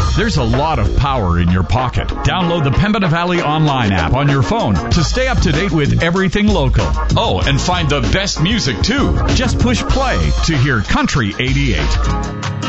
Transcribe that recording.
There's a lot of power in your pocket. Download the Pembina Valley Online app on your phone to stay up to date with everything local. Oh, and find the best music, too. Just push play to hear Country 88.